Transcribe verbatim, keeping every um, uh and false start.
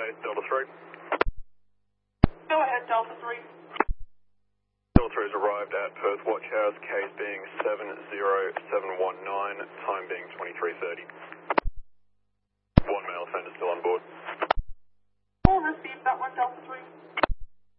base, Delta three. Go ahead, Delta three. Delta three has arrived at Perth Watch House, case being seven zero seven one nine, time being twenty-three thirty.